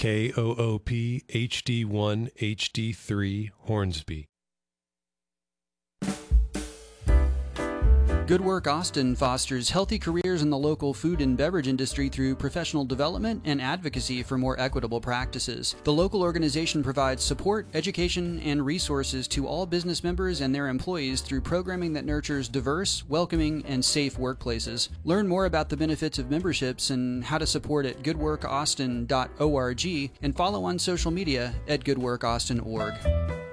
KOOP HD1 HD3 Hornsby. Good Work Austin fosters healthy careers in the local food and beverage industry through professional development and advocacy for more equitable practices. The local organization provides support, education, and resources to all business members and their employees through programming that nurtures diverse, welcoming, and safe workplaces. Learn more about the benefits of memberships and how to support at goodworkaustin.org and follow on social media at goodworkaustin.org.